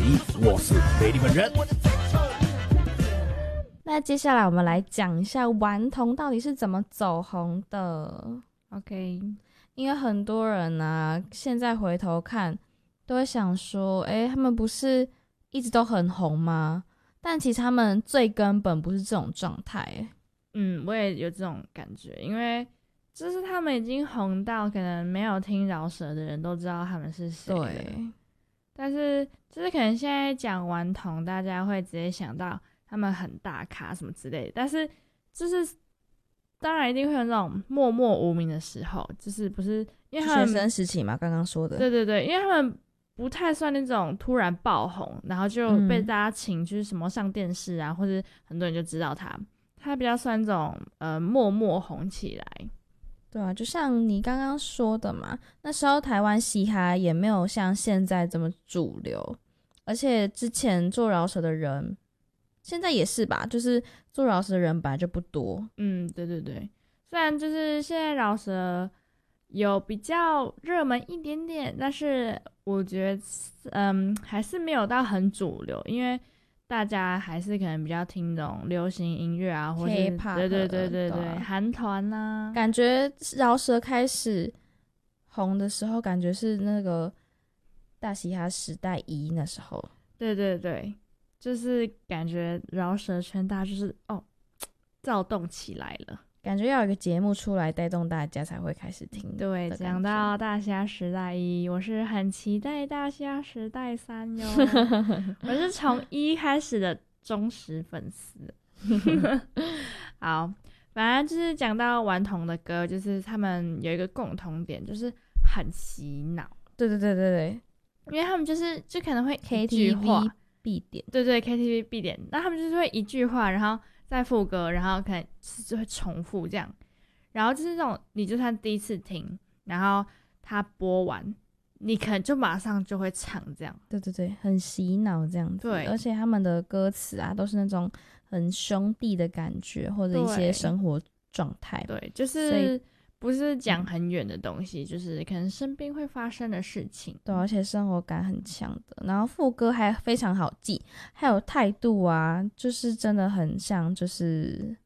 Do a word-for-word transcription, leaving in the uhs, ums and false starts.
义，我是美丽本人。 那接下来我们来讲一下顽童到底是怎么走红的。 OK， 因为很多人啊现在回头看都会想说，诶，他们不是一直都很红吗？但其实他们最根本不是这种状态。 嗯，我也有这种感觉，因为就是他们已经红到可能没有听饶舌的人都知道他们是谁了。 对， 但是就是可能现在讲顽童，大家会直接想到他们很大咖什么之类的，但是就是当然一定会有那种默默无名的时候，就是不是因为他们学生时期嘛，刚刚说的。 对对对，因为他们不太算那种突然爆红，然后就被大家请就是什么上电视啊，嗯、或者很多人就知道他，他比较算这种呃默默红起来。 对啊，就像你刚刚说的嘛，那时候台湾嘻哈也没有像现在这么主流，而且之前做饶舌的人现在也是吧，就是做饶舌的人本来就不多。 嗯，对对对，虽然就是现在饶舌有比较热门一点点，但是我觉得嗯还是没有到很主流，因为大家还是可能比较听懂流行音乐啊，或是 K-pop 对对对对对啊对韩团啊， 感觉饶舌开始红的时候，感觉是那个大嘻哈时代一那时候。 对对对，就是感觉饶舌圈大家就是哦躁动起来了， 感觉要有一个节目出来带动大家才会开始听。 对，讲到大虾时代一，我是很期待大虾时代三哟。我是从一开始的忠实粉丝。好，反正就是讲到顽童的歌，就是他们有一个共同点，就是很洗脑。 对对对对对， 因为他们就是就可能会 K 一 T 句话 V 必点。 对对 K T V 必点，那他们就是会一句话，然后再副歌，然后可能就会重复这样，然后就是那种你就算第一次听，然后他播完，你可能就马上就会唱这样。 对对对，很洗脑这样子。 对， 而且他们的歌词啊，都是那种很兄弟的感觉，或者一些生活状态。 对，就是不是讲很远的东西，嗯、就是可能身边会发生的事情。 对，而且生活感很强的。然后副歌还非常好记，还有态度啊，就是真的很像，就是